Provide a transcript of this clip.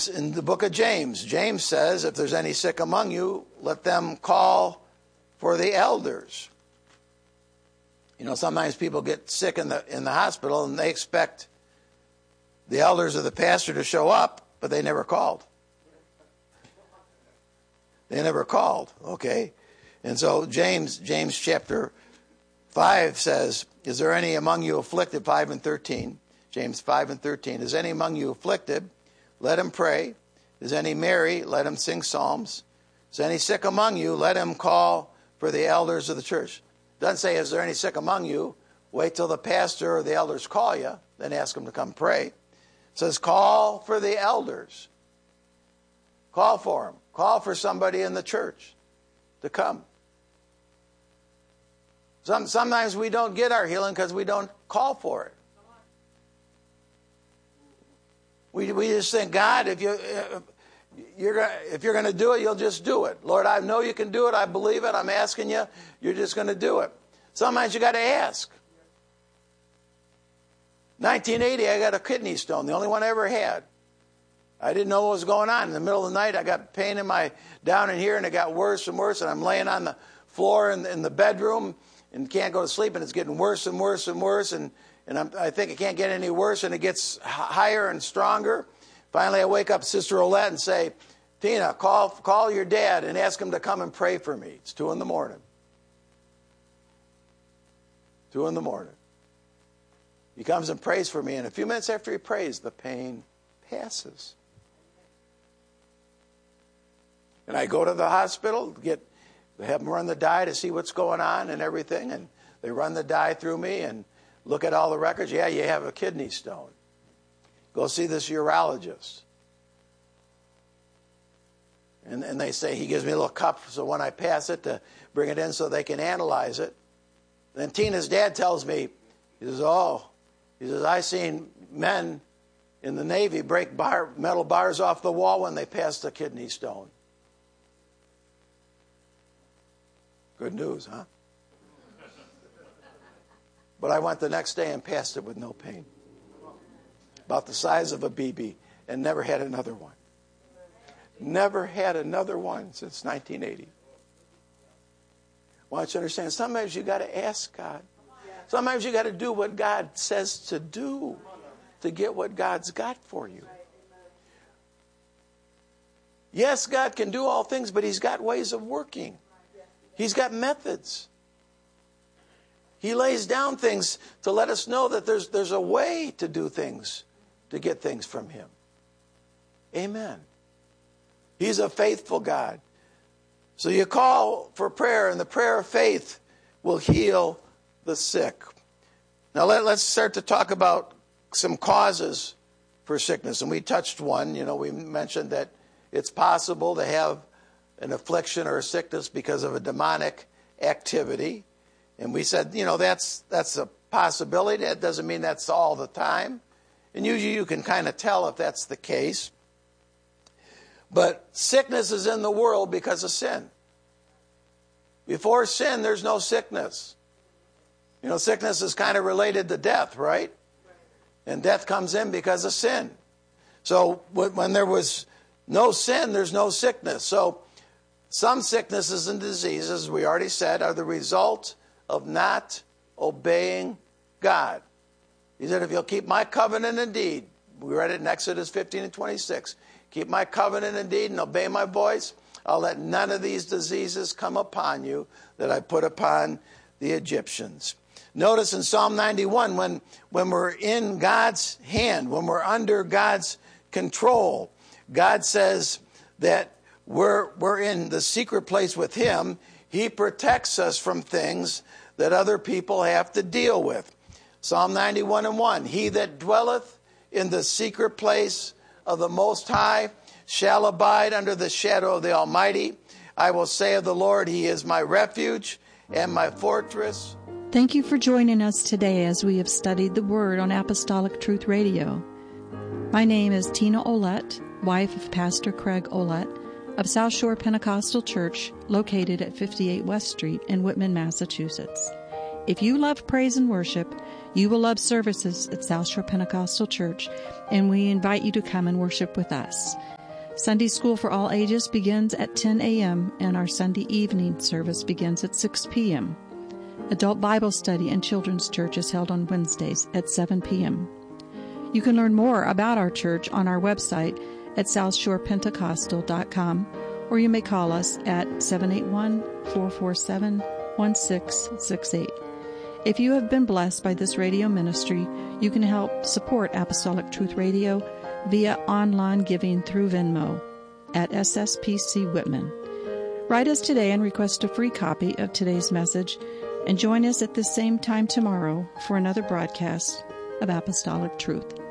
in the book of James. James says, if there's any sick among you, let them call for the elders. You know, sometimes people get sick in the hospital and they expect the elders or the pastor to show up, but they never called. They never called, okay? And so James chapter 5 says, is there any among you afflicted? 5 and 13. James 5 and 13. Is any among you afflicted? Let him pray. Is any merry? Let him sing psalms. Is any sick among you? Let him call for the elders of the church. Doesn't say, is there any sick among you? Wait till the pastor or the elders call you, then ask them to come pray. It says, call for the elders. Call for them. Call for somebody in the church to come. Sometimes we don't get our healing because we don't call for it. We just think, God, if you're going to do it, you'll just do it. Lord, I know you can do it. I believe it. I'm asking you. You're just going to do it. Sometimes you got to ask. 1980, I got a kidney stone, the only one I ever had. I didn't know what was going on. In the middle of the night, I got pain down in here, and it got worse and worse. And I'm laying on the floor in the bedroom and can't go to sleep, and it's getting worse and worse and worse. And I think it can't get any worse, and it gets higher and stronger. Finally, I wake up Sister Olette and say, Tina, call your dad and ask him to come and pray for me. It's 2 in the morning. 2 in the morning. He comes and prays for me, and a few minutes after he prays, the pain passes. And I go to the hospital, have them run the dye to see what's going on and everything, and they run the dye through me and look at all the records. Yeah, you have a kidney stone. Go see this urologist. And they say, he gives me a little cup so when I pass it to bring it in so they can analyze it. Then Tina's dad tells me, he says, I seen men in the Navy break metal bars off the wall when they passed a kidney stone. Good news, huh? But I went the next day and passed it with no pain. About the size of a BB, and never had another one. Never had another one since 1980. I want you to understand, sometimes you got to ask God. Sometimes you got to do what God says to do to get what God's got for you. Yes, God can do all things, but He's got ways of working. He's got methods. He lays down things to let us know that there's a way to do things, to get things from Him. Amen. He's a faithful God. So you call for prayer, and the prayer of faith will heal the sick. Now let's start to talk about some causes for sickness. And we touched one. We mentioned that it's possible to have an affliction or a sickness because of a demonic activity. And we said, that's a possibility. That doesn't mean that's all the time. And usually you can kind of tell if that's the case. But sickness is in the world because of sin. Before sin, there's no sickness. Sickness is kind of related to death, right? And death comes in because of sin. So when there was no sin, there's no sickness. So some sicknesses and diseases, we already said, are the result of not obeying God. He said, if you'll keep my covenant and deed, we read it in Exodus 15 and 26, keep my covenant and deed and obey my voice, I'll let none of these diseases come upon you that I put upon the Egyptians. Notice in Psalm 91, when we're in God's hand, when we're under God's control, God says that we're in the secret place with Him. He protects us from things that other people have to deal with. Psalm 91 and 1, he that dwelleth in the secret place of the Most High shall abide under the shadow of the Almighty. I will say of the Lord, He is my refuge and my fortress. Thank you for joining us today as we have studied the Word on Apostolic Truth Radio. My name is Tina Olette, wife of Pastor Craig Olette of South Shore Pentecostal Church, located at 58 West Street in Whitman, Massachusetts. If you love praise and worship, you will love services at South Shore Pentecostal Church, and we invite you to come and worship with us. Sunday School for all ages begins at 10 a.m., and our Sunday evening service begins at 6 p.m. Adult Bible Study and Children's Church is held on Wednesdays at 7 p.m. You can learn more about our church on our website at southshorepentecostal.com, or you may call us at 781-447-1668. If you have been blessed by this radio ministry, you can help support Apostolic Truth Radio via online giving through Venmo at SSPC Whitman. Write us today and request a free copy of today's message, and join us at the same time tomorrow for another broadcast of Apostolic Truth.